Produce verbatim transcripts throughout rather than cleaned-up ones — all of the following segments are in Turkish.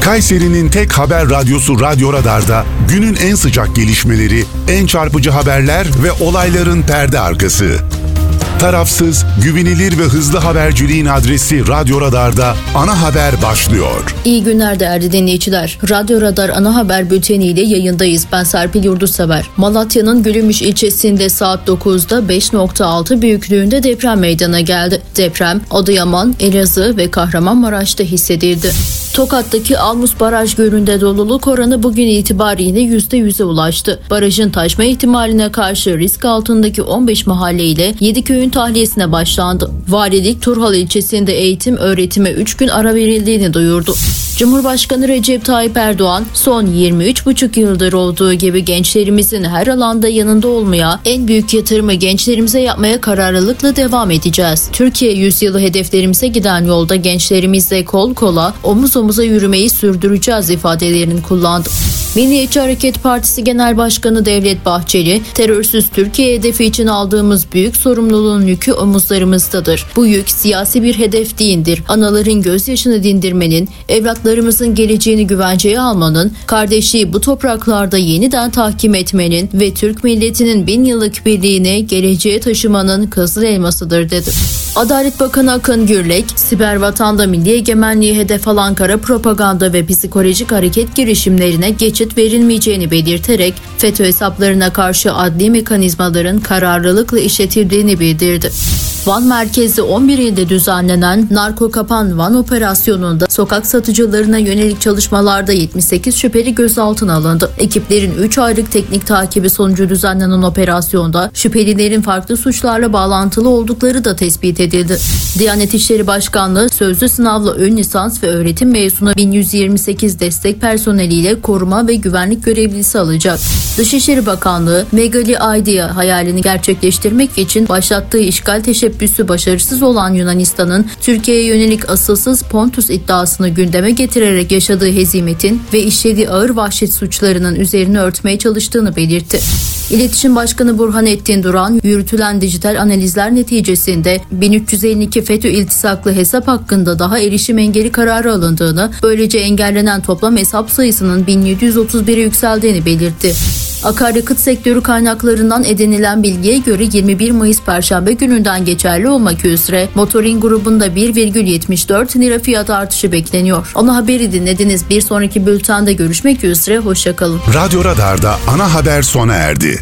Kayseri'nin tek haber radyosu Radyo Radar'da günün en sıcak gelişmeleri, en çarpıcı haberler ve olayların perde arkası. Tarafsız, güvenilir ve hızlı haberciliğin adresi Radyo Radar'da Ana Haber başlıyor. İyi günler değerli dinleyiciler. Radyo Radar Ana Haber Bülteni ile yayındayız. Ben Serpil Yurdusever. Malatya'nın Gülümüş ilçesinde saat dokuzda beş nokta altı büyüklüğünde deprem meydana geldi. Deprem Adıyaman, Elazığ ve Kahramanmaraş'ta hissedildi. Tokat'taki Almus Baraj Gölü'nde doluluk oranı bugün itibariyle yüzde yüze ulaştı. Barajın taşma ihtimaline karşı risk altındaki on beş mahalle ile yedi köyün tahliyesine başlandı. Valilik Turhal ilçesinde eğitim öğretime üç gün ara verildiğini duyurdu. Cumhurbaşkanı Recep Tayyip Erdoğan, son yirmi üç buçuk yıldır olduğu gibi gençlerimizin her alanda yanında olmaya, en büyük yatırımı gençlerimize yapmaya kararlılıkla devam edeceğiz. Türkiye yüzyılı hedeflerimize giden yolda gençlerimizle kol kola, omuz omuza yürümeyi sürdüreceğiz ifadelerini kullandı. Milliyetçi Hareket Partisi Genel Başkanı Devlet Bahçeli, terörsüz Türkiye hedefi için aldığımız büyük sorumluluğun yükü omuzlarımızdadır. Bu yük siyasi bir hedef değildir. Anaların gözyaşını dindirmenin, evlatlarımızın geleceğini güvenceye almanın, kardeşliği bu topraklarda yeniden tahkim etmenin ve Türk milletinin bin yıllık birliğini geleceğe taşımanın kızıl elmasıdır dedi. Adalet Bakanı Akın Gürlek, siber vatanda milli egemenliği hedef alan kara propaganda ve psikolojik hareket girişimlerine geçit verilmeyeceğini belirterek FETÖ hesaplarına karşı adli mekanizmaların kararlılıkla işletildiğini bildirdi. Van merkezli on bir ilde düzenlenen Narko Kapan Van operasyonunda sokak satıcılarına yönelik çalışmalarda yetmiş sekiz şüpheli gözaltına alındı. Ekiplerin üç aylık teknik takibi sonucu düzenlenen operasyonda şüphelilerin farklı suçlarla bağlantılı oldukları da tespit edildi. Diyanet İşleri Başkanlığı sözlü sınavla ön lisans ve öğretim mezunu bin yüz yirmi sekiz destek personeliyle koruma ve güvenlik görevlisi alacak. Dışişleri Bakanlığı Megali Idea hayalini gerçekleştirmek için başlattığı işgal teşebbüsü başarısız olan Yunanistan'ın Türkiye'ye yönelik asılsız Pontus iddiasını gündeme getirerek yaşadığı hezimetin ve işlediği ağır vahşet suçlarının üzerini örtmeye çalıştığını belirtti. İletişim Başkanı Burhanettin Duran, yürütülen dijital analizler neticesinde bin üç yüz elli iki FETÖ iltisaklı hesap hakkında daha erişim engeli kararı alındığını, böylece engellenen toplam hesap sayısının bin yedi yüz otuz bire yükseldiğini belirtti. Akaryakıt sektörü kaynaklarından edinilen bilgiye göre yirmi bir Mayıs Perşembe gününden geçerli olmak üzere motorin grubunda bir virgül yetmiş dört lira fiyat artışı bekleniyor. Ana haberi dinlediniz. Bir sonraki bültende görüşmek üzere. Hoşça kalın. Radyo Radar'da ana haber sona erdi.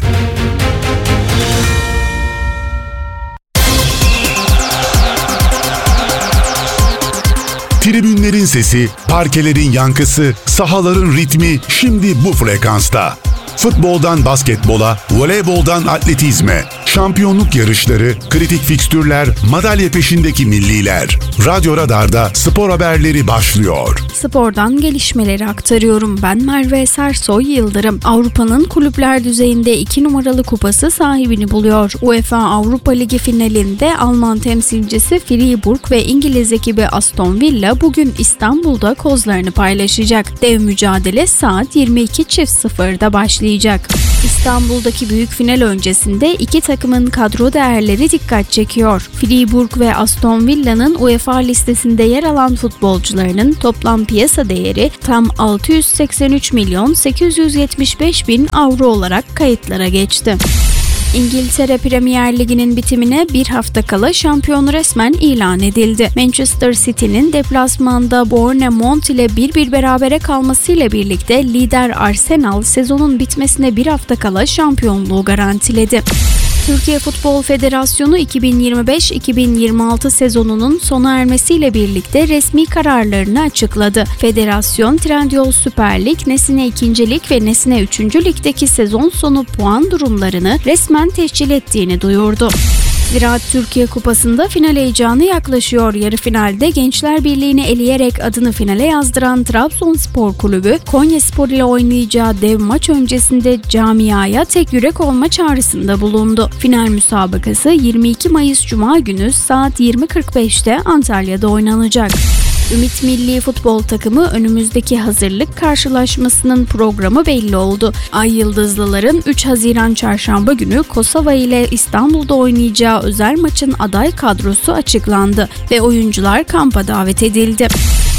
Tribünlerin sesi, parkelerin yankısı, sahaların ritmi şimdi bu frekansta. Futboldan basketbola, voleyboldan atletizme, şampiyonluk yarışları, kritik fikstürler, madalya peşindeki milliler. Radyo Radar'da spor haberleri başlıyor. Spordan gelişmeleri aktarıyorum. Ben Merve Sersoy Yıldırım. Avrupa'nın kulüpler düzeyinde iki numaralı kupası sahibini buluyor. UEFA Avrupa Ligi finalinde Alman temsilcisi Freiburg ve İngiliz ekibi Aston Villa bugün İstanbul'da kozlarını paylaşacak. Dev mücadele saat yirmi iki sıfırda başlayacak. İstanbul'daki büyük final öncesinde iki takımın kadro değerleri dikkat çekiyor. Freiburg ve Aston Villa'nın UEFA listesinde yer alan futbolcularının toplam piyasa değeri tam altı yüz seksen üç milyon sekiz yüz yetmiş beş bin avro olarak kayıtlara geçti. İngiltere Premier Ligi'nin bitimine bir hafta kala şampiyon resmen ilan edildi. Manchester City'nin deplasmanda Bournemouth ile bir bir berabere kalmasıyla birlikte lider Arsenal sezonun bitmesine bir hafta kala şampiyonluğu garantiledi. Türkiye Futbol Federasyonu iki bin yirmi beş iki bin yirmi altı sezonunun sona ermesiyle birlikte resmi kararlarını açıkladı. Federasyon, Trendyol Süper Lig, Nesine ikinci Lig ve Nesine üçüncü Lig'deki sezon sonu puan durumlarını resmen tescil ettiğini duyurdu. Ziraat Türkiye Kupası'nda final heyecanı yaklaşıyor. Yarı finalde Gençler Birliği'ni eleyerek adını finale yazdıran Trabzonspor Kulübü, Konyaspor ile oynayacağı dev maç öncesinde camiaya tek yürek olma çağrısında bulundu. Final müsabakası yirmi iki Mayıs Cuma günü saat yirmi kırk beşte Antalya'da oynanacak. Ümit Milli Futbol Takımı önümüzdeki hazırlık karşılaşmasının programı belli oldu. Ay Yıldızlıların üç Haziran Çarşamba günü Kosova ile İstanbul'da oynayacağı özel maçın aday kadrosu açıklandı ve oyuncular kampa davet edildi.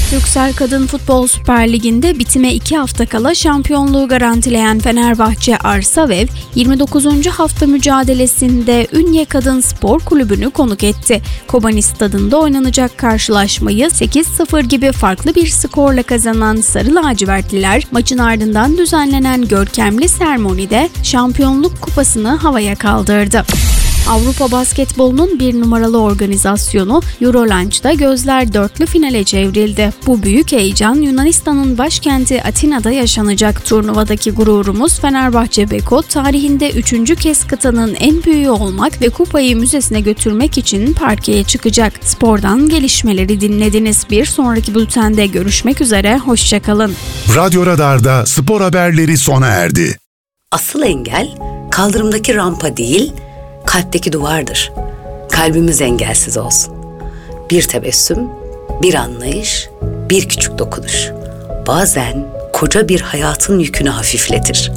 Türksel Kadın Futbol Süper Ligi'nde bitime iki hafta kala şampiyonluğu garantileyen Fenerbahçe Arsavev, yirmi dokuzuncu hafta mücadelesinde Ünye Kadın Spor Kulübü'nü konuk etti. Kobani Stadı'nda oynanacak karşılaşmayı sekiz sıfır gibi farklı bir skorla kazanan Sarı Lacivertliler, maçın ardından düzenlenen görkemli seremonide şampiyonluk kupasını havaya kaldırdı. Avrupa basketbolunun bir numaralı organizasyonu Eurolunch'ta gözler dörtlü finale çevrildi. Bu büyük heyecan Yunanistan'ın başkenti Atina'da yaşanacak. Turnuvadaki gururumuz Fenerbahçe Beko, tarihinde üçüncü kez kıtanın en büyüğü olmak ve kupayı müzesine götürmek için parkeye çıkacak. Spordan gelişmeleri dinlediniz. Bir sonraki bültende görüşmek üzere, hoşçakalın. Radyo Radar'da spor haberleri sona erdi. Asıl engel kaldırımdaki rampa değil, kalpteki duvardır. Kalbimiz engelsiz olsun. Bir tebessüm, bir anlayış, bir küçük dokunuş. Bazen koca bir hayatın yükünü hafifletir.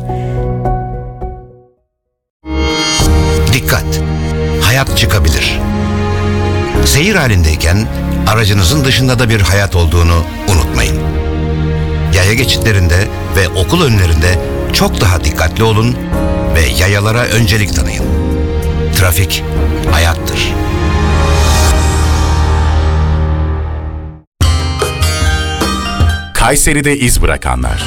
Dikkat! Hayat çıkabilir. Seyir halindeyken aracınızın dışında da bir hayat olduğunu unutmayın. Yaya geçitlerinde ve okul önlerinde çok daha dikkatli olun ve yayalara öncelik tanıyın. Trafik hayattır. Kayseri'de iz bırakanlar.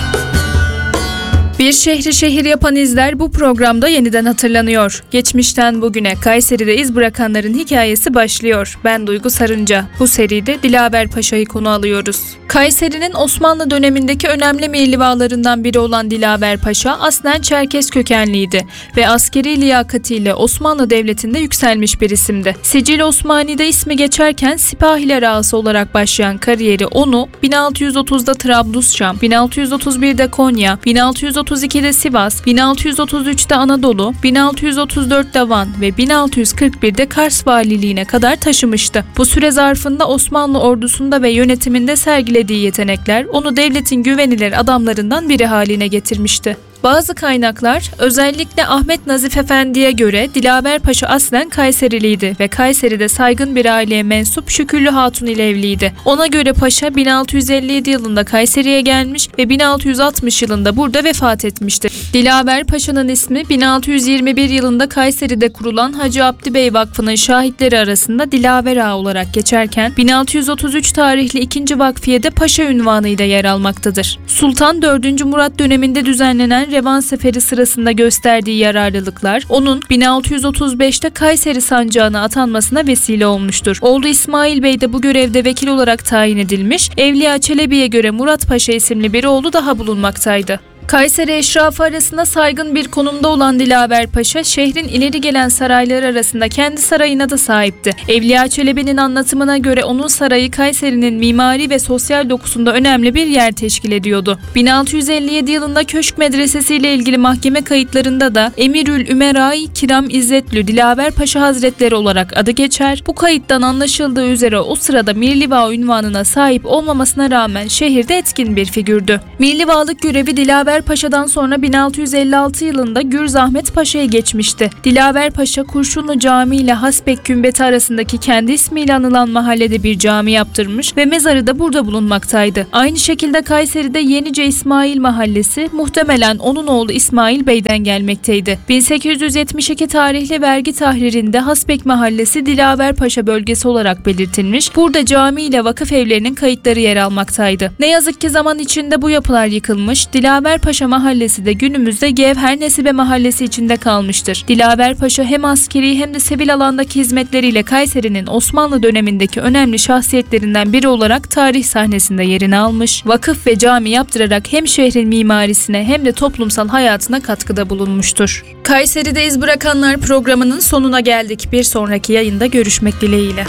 Bir şehri şehir yapan izler bu programda yeniden hatırlanıyor. Geçmişten bugüne Kayseri'de iz bırakanların hikayesi başlıyor. Ben Duygu Sarınca. Bu seride Dilaver Paşa'yı konu alıyoruz. Kayseri'nin Osmanlı dönemindeki önemli mihlivalarından biri olan Dilaver Paşa aslen Çerkes kökenliydi ve askeri liyakatiyle Osmanlı Devleti'nde yükselmiş bir isimdi. Sicil Osmani'de ismi geçerken Sipahiler Ağası olarak başlayan kariyeri onu bin altı yüz otuzda Trablusşam, bin altı yüz otuz birde Konya, bin altı yüz otuz ikide Sivas, bin altı yüz otuz üçte Anadolu, bin altı yüz otuz dörtte Van ve bin altı yüz kırk birde Kars valiliğine kadar taşımıştı. Bu süre zarfında Osmanlı ordusunda ve yönetiminde sergilediği yetenekler onu devletin güvenilir adamlarından biri haline getirmişti. Bazı kaynaklar özellikle Ahmet Nazif Efendi'ye göre Dilaver Paşa aslen Kayseriliydi ve Kayseri'de saygın bir aileye mensup Şükürlü Hatun ile evliydi. Ona göre Paşa bin altı yüz elli yedi yılında Kayseri'ye gelmiş ve bin altı yüz altmış yılında burada vefat etmişti. Dilaver Paşa'nın ismi bin altı yüz yirmi bir yılında Kayseri'de kurulan Hacı Abdi Bey Vakfı'nın şahitleri arasında Dilaver Ağa olarak geçerken bin altı yüz otuz üç tarihli ikinci Vakfiye'de Paşa unvanıyla yer almaktadır. Sultan dördüncü Murat döneminde düzenlenen Revan Seferi sırasında gösterdiği yararlılıklar onun bin altı yüz otuz beşte Kayseri sancağına atanmasına vesile olmuştur. Oğlu İsmail Bey de bu görevde vekil olarak tayin edilmiş, Evliya Çelebi'ye göre Murat Paşa isimli bir oğlu daha bulunmaktaydı. Kayseri eşrafı arasında saygın bir konumda olan Dilaver Paşa, şehrin ileri gelen sarayları arasında kendi sarayına da sahipti. Evliya Çelebi'nin anlatımına göre onun sarayı Kayseri'nin mimari ve sosyal dokusunda önemli bir yer teşkil ediyordu. bin altı yüz elli yedi yılında Köşk Medresesi ile ilgili mahkeme kayıtlarında da Emirül Ümerai Kiram İzzetlü Dilaver Paşa Hazretleri olarak adı geçer. Bu kayıttan anlaşıldığı üzere o sırada Mirliva unvanına sahip olmamasına rağmen şehirde etkin bir figürdü. Mirlivalık görevi Dilaver Paşa'dan sonra bin altı yüz elli altı yılında Gürzahmet Paşa'ya geçmişti. Dilaver Paşa Kurşunlu Camii ile Hasbek Kümbeti arasındaki kendi ismiyle anılan mahallede bir cami yaptırmış ve mezarı da burada bulunmaktaydı. Aynı şekilde Kayseri'de Yenice İsmail Mahallesi muhtemelen onun oğlu İsmail Bey'den gelmekteydi. bin sekiz yüz yetmiş iki tarihli vergi tahririnde Hasbek Mahallesi Dilaver Paşa bölgesi olarak belirtilmiş. Burada cami ile vakıf evlerinin kayıtları yer almaktaydı. Ne yazık ki zaman içinde bu yapılar yıkılmış. Dilaver Paşa Mahallesi de günümüzde Gevher Nesibe Mahallesi içinde kalmıştır. Dilaver Paşa hem askeri hem de sivil alandaki hizmetleriyle Kayseri'nin Osmanlı dönemindeki önemli şahsiyetlerinden biri olarak tarih sahnesinde yerini almış, vakıf ve cami yaptırarak hem şehrin mimarisine hem de toplumsal hayatına katkıda bulunmuştur. Kayseri'de iz bırakanlar programının sonuna geldik. Bir sonraki yayında görüşmek dileğiyle.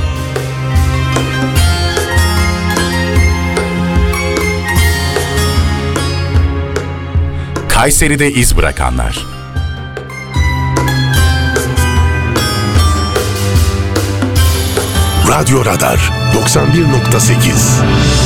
Kayseri'de iz bırakanlar. Radyo Radar doksan bir nokta sekiz